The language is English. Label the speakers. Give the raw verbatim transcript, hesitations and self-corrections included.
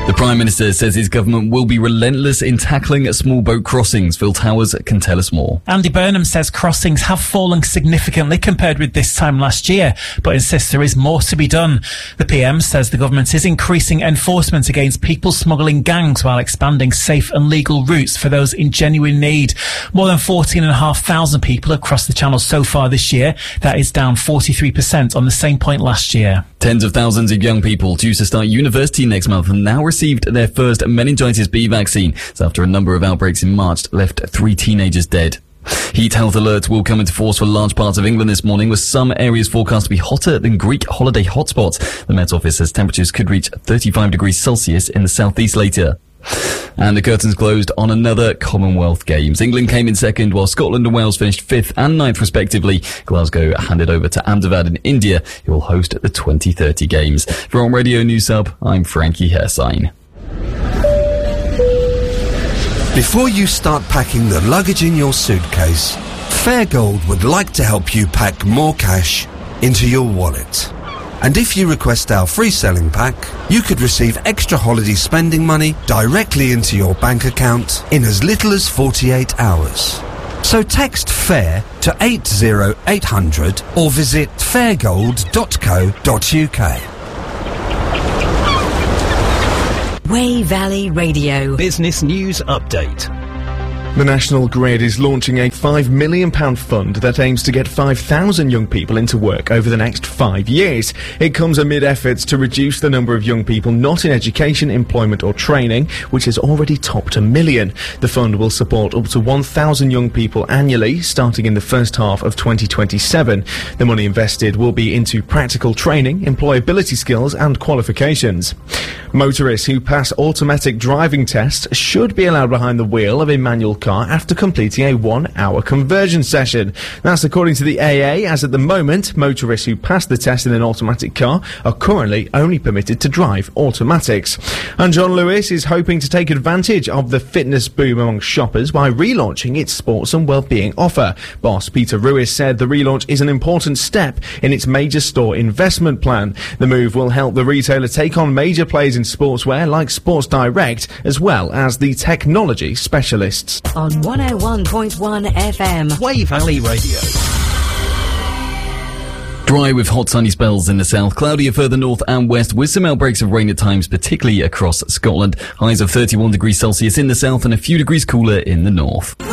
Speaker 1: The Prime Minister says his government will be relentless in tackling small boat crossings. Phil Towers can tell us more.
Speaker 2: Andy Burnham says crossings have fallen significantly compared with this time last year, but insists there is more to be done. The P M says the government is increasing enforcement against people smuggling gangs while expanding safe and legal routes for those in genuine need. More than fourteen and a half thousand people have crossed the Channel so far this year. That is down forty-three percent on the same point last year.
Speaker 1: Tens of thousands of young people due to start university next month have now received their first meningitis B vaccine. It's after a number of outbreaks in March left three teenagers dead. Heat health alerts will come into force for large parts of England this morning, with some areas forecast to be hotter than Greek holiday hotspots. The Met Office says temperatures could reach thirty-five degrees Celsius in the southeast later. And the curtains closed on another Commonwealth Games. England came in second, while Scotland and Wales finished fifth and ninth respectively. Glasgow handed over to Ahmedabad in India, who will host the twenty thirty Games. For On Radio News Hub, I'm Frankie Hersign.
Speaker 3: Before you start packing the luggage in your suitcase, Fairgold would like to help you pack more cash into your wallet. And if you request our free selling pack, you could receive extra holiday spending money directly into your bank account in as little as forty-eight hours. So text FAIR to eight zero eight hundred or visit fairgold dot co dot uk.
Speaker 4: Way Valley Radio
Speaker 5: Business News Update.
Speaker 6: The National Grid is launching a five million pounds fund that aims to get five thousand young people into work over the next five years. It comes amid efforts to reduce the number of young people not in education, employment or training, which has already topped a million. The fund will support up to one thousand young people annually, starting in the first half of twenty twenty-seven. The money invested will be into practical training, employability skills and qualifications. Motorists who pass automatic driving tests should be allowed behind the wheel of a manual car after completing a one-hour conversion session. That's according to the A A, as at the moment, motorists who pass the test in an automatic car are currently only permitted to drive automatics. And John Lewis is hoping to take advantage of the fitness boom among shoppers by relaunching its sports and wellbeing offer. Boss Peter Ruiz said the relaunch is an important step in its major store investment plan. The move will help the retailer take on major players in sportswear like Sports Direct, as well as the technology specialists.
Speaker 4: On one oh one point one F M.
Speaker 5: Way Valley Radio.
Speaker 1: Dry with hot sunny spells in the south, cloudier further north and west with some outbreaks of rain at times, particularly across Scotland. Highs of thirty-one degrees Celsius in the south and a few degrees cooler in the north.